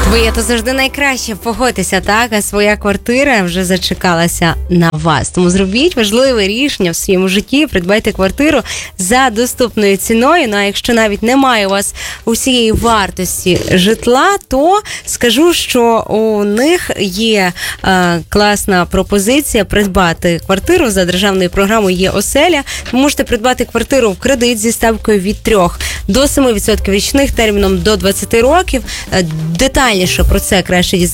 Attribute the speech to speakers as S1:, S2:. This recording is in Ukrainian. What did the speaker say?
S1: Своє то завжди найкраще, погодьтеся, так? А своя квартира вже зачекалася на вас. Тому зробіть важливе рішення в своєму житті, придбайте квартиру за доступною ціною. Ну а якщо навіть немає у вас усієї вартості житла, то скажу, що у них є класна пропозиція придбати квартиру за державною програмою «Є-оселя». Ви можете придбати квартиру в кредит зі ставкою від 3 до 7% річних, терміном до 20 років. Детальніше про це краще дізнатися